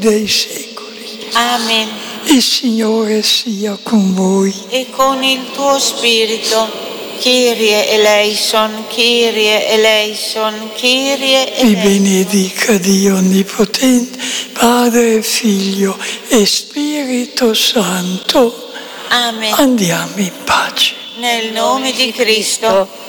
dei secoli. Amen. Il Signore sia con voi. E con il tuo spirito. Kyrie eleison, Kyrie eleison, Kyrie Vi eleison. benedica Dio Onnipotente, Padre, Figlio e Spirito Santo. Amen. Andiamo in pace. Nel nome di Cristo.